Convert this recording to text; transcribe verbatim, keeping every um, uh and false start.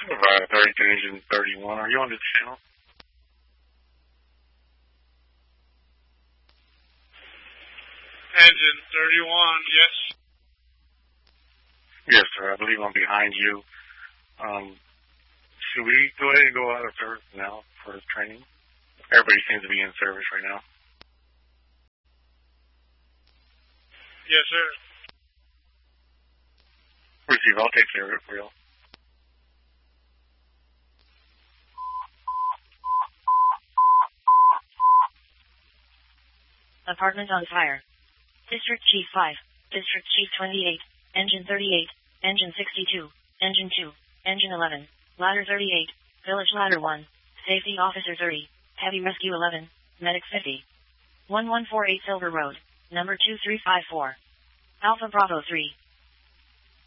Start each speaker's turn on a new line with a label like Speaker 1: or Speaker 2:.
Speaker 1: Provide thirty-two, engine thirty-one. Are you on the channel?
Speaker 2: Engine thirty-one, yes.
Speaker 1: Yes, sir. I believe I'm behind you. Um, should we go ahead and go out of service now for this training? Everybody seems to be in service right now.
Speaker 2: Yes, sir.
Speaker 1: Receive. I'll take care of it for you.
Speaker 3: Apartment on fire. District Chief five. District Chief twenty-eight. Engine thirty-eight. Engine sixty-two. Engine two. Engine eleven. Ladder thirty-eight. Village Ladder one. Safety Officer thirty. Heavy Rescue eleven. Medic fifty. one one four eight Silver Road. Number two three five four. Alpha Bravo three.